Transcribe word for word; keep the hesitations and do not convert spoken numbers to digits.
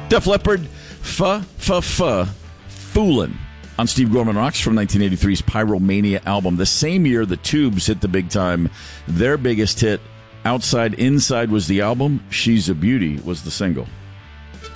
Def Leppard, Fa Fa Fa, Foolin' on Steve Gorman Rocks from nineteen eighty-three's Pyromania album. The same year the Tubes hit the big time. Their biggest hit, Outside Inside, was the album. She's a Beauty was the single.